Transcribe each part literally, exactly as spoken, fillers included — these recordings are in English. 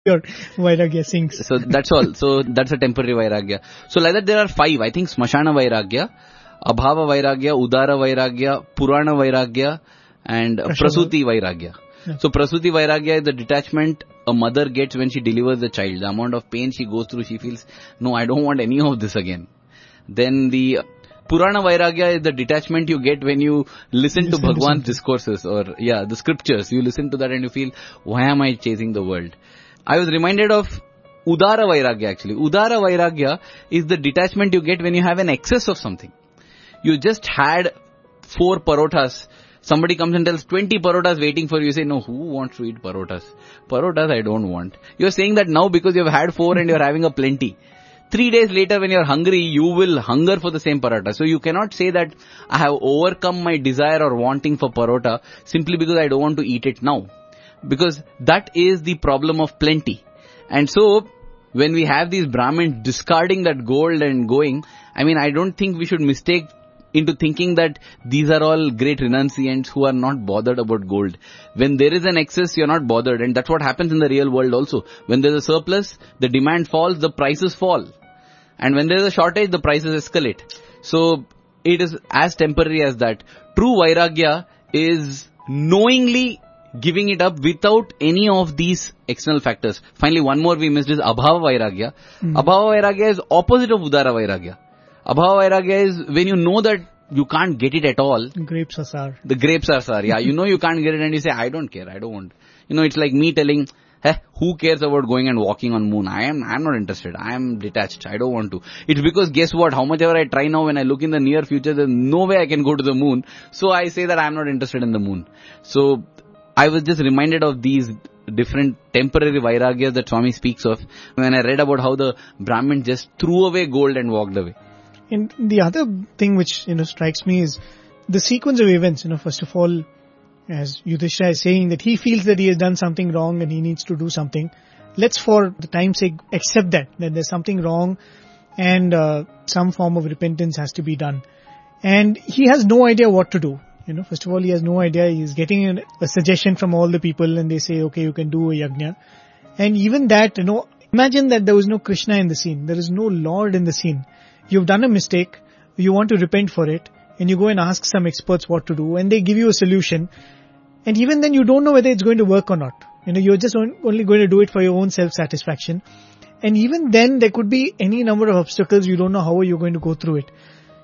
your Vairagya sinks. So that's all. So that's a temporary Vairagya. So like that there are five. I think Smashana Vairagya, Abhava Vairagya, Udara Vairagya, Purana Vairagya and Prasuti Vairagya. Yeah. So Prasuti Vairagya is the detachment a mother gets when she delivers the child. The amount of pain she goes through, she feels, no, I don't want any of this again. Then the Purana Vairagya is the detachment you get when you listen, listen to Bhagwan's discourses or, yeah, the scriptures. You listen to that and you feel, why am I chasing the world? I was reminded of Udara Vairagya actually. Udara Vairagya is the detachment you get when you have an excess of something. You just had four parotas. Somebody comes and tells twenty parotas waiting for you. You say, no, who wants to eat parotas? Parotas I don't want. You're saying that now because you've had four and you're having a plenty. Three days later when you're hungry, you will hunger for the same parota. So you cannot say that I have overcome my desire or wanting for parota simply because I don't want to eat it now. Because that is the problem of plenty. And so when we have these Brahmins discarding that gold and going, I mean, I don't think we should mistake into thinking that these are all great renunciants who are not bothered about gold. When there is an excess, you're not bothered. And that's what happens in the real world also. When there's a surplus, the demand falls, the prices fall. And when there's a shortage, the prices escalate. So it is as temporary as that. True Vairagya is knowingly giving it up without any of these external factors. Finally, one more we missed is Abhava Vairagya. Mm. Abhava Vairagya is opposite of Udara Vairagya. Abhava Vairagya is when you know that you can't get it at all. Grapes are sour. The grapes are sour, yeah. You know you can't get it and you say, I don't care, I don't want. You know, it's like me telling, hey, who cares about going and walking on moon? I am, I am not interested. I am detached. I don't want to. It's because guess what? How much ever I try now, when I look in the near future, there's no way I can go to the moon. So I say that I am not interested in the moon. So I was just reminded of these different temporary Vairagyas that Swami speaks of when I read about how the Brahmin just threw away gold and walked away. And the other thing which, you know, strikes me is the sequence of events. You know, first of all, as Yudhishthira is saying that he feels that he has done something wrong and he needs to do something. Let's for the time's sake accept that, that there's something wrong and uh, some form of repentance has to be done. And he has no idea what to do. You know, first of all, he has no idea. He's getting a suggestion from all the people and they say, okay, you can do a yajna. And even that, you know, imagine that there was no Krishna in the scene. There is no Lord in the scene. You've done a mistake. You want to repent for it. And you go and ask some experts what to do. And they give you a solution. And even then you don't know whether it's going to work or not. You know, you're just only going to do it for your own self-satisfaction. And even then there could be any number of obstacles. You don't know how you're going to go through it.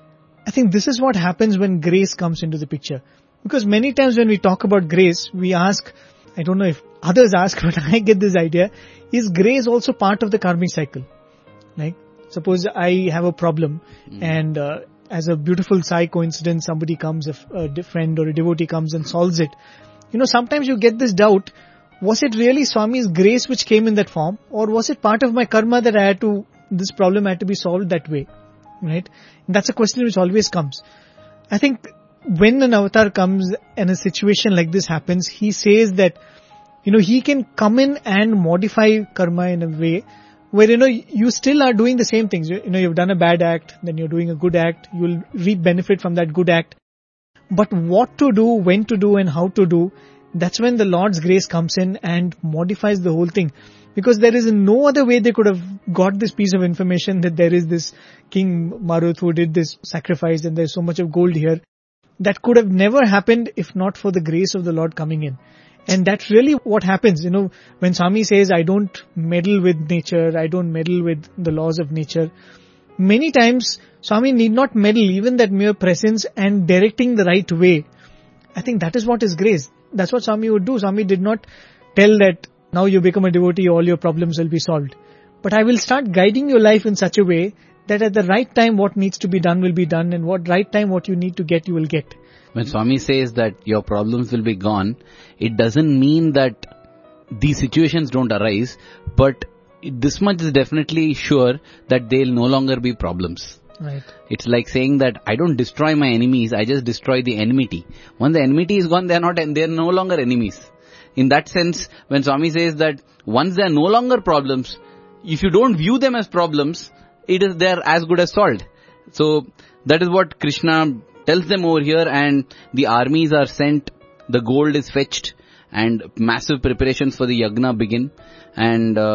I think this is what happens when grace comes into the picture. Because many times when we talk about grace, we ask, I don't know if others ask, but I get this idea, is grace also part of the karmic cycle? Like, suppose I have a problem mm. and uh, as a beautiful Sai coincidence, somebody comes, a, a friend or a devotee comes and solves it. You know, sometimes you get this doubt, was it really Swami's grace which came in that form, or was it part of my karma that I had to, this problem had to be solved that way, right? And that's a question which always comes. I think when an avatar comes and a situation like this happens, he says that, you know, he can come in and modify karma in a way where, you know, you still are doing the same things. You, you know, you've done a bad act, then you're doing a good act, you'll reap benefit from that good act. But what to do, when to do and how to do, that's when the Lord's grace comes in and modifies the whole thing. Because there is no other way they could have got this piece of information that there is this King Maruth who did this sacrifice and there's so much of gold here. That could have never happened if not for the grace of the Lord coming in. And that's really what happens, you know, when Swami says, I don't meddle with nature, I don't meddle with the laws of nature. Many times, Swami need not meddle, even that mere presence and directing the right way. I think that is what is grace. That's what Swami would do. Swami did not tell that now you become a devotee, all your problems will be solved. But I will start guiding your life in such a way that at the right time what needs to be done will be done, and what right time what you need to get, you will get. When Swami says that your problems will be gone, it doesn't mean that these situations don't arise, but this much is definitely sure that they'll no longer be problems. Right. It's like saying that I don't destroy my enemies, I just destroy the enmity. Once the enmity is gone, they're not, they're no longer enemies. In that sense, when Swami says that once they're no longer problems, if you don't view them as problems, it is, they're as good as solved. So that is what Krishna tells them over here, and the armies are sent, the gold is fetched, and massive preparations for the yagna begin, and uh,